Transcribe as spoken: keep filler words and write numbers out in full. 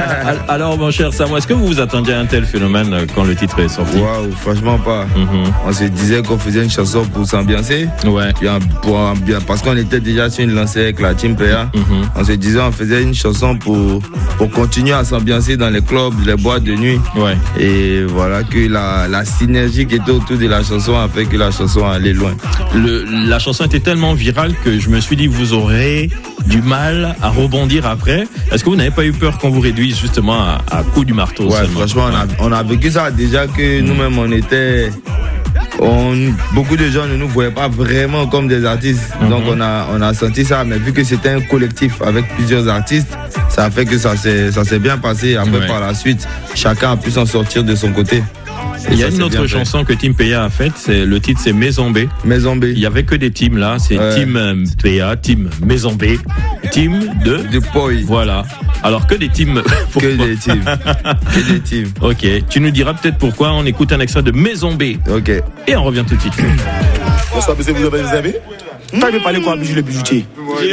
Alors, mon cher Samo, est-ce que vous vous attendiez à un tel phénomène quand le titre est sorti? Waouh, franchement pas. Mm-hmm. On se disait qu'on faisait une chanson pour s'ambiancer. Ouais. Pour, parce qu'on était déjà sur une lancée avec la Team P A. Mm-hmm. On se disait qu'on faisait une chanson pour, pour continuer à s'ambiancer dans les clubs, les boîtes de nuit. Ouais. Et voilà que la, la synergie qui était autour de la chanson a fait que la chanson allait loin. Le, la chanson était tellement virale que je me suis dit vous aurez du mal à rebondir après. Est-ce que vous n'avez pas eu peur qu'on vous réduise justement à, à coup du marteau? Ouais, seulement? Franchement, on a, on a vécu ça déjà que mmh. nous-mêmes on était... On, beaucoup de gens ne nous voyaient pas vraiment comme des artistes. Mmh. Donc on a, on a senti ça, mais vu que c'était un collectif avec plusieurs artistes, ça a fait que ça s'est, ça s'est bien passé. Après, ouais. par la suite, chacun a pu s'en sortir de son côté. Et il y a une autre chanson que Team P A a faite, c'est le titre c'est Maison B. Maison B. Il y avait que des teams là, c'est ouais. Team P A, Team Maison B, Team de de Poi. Voilà. Alors que des teams. Que des teams. Que des teams. Ok. Tu nous diras peut-être pourquoi. On écoute un extrait de Maison B. Ok. Et on revient tout de suite. Bonsoir monsieur, vous avez vous avez. T'as parlé quoi, bijou le bijoutier?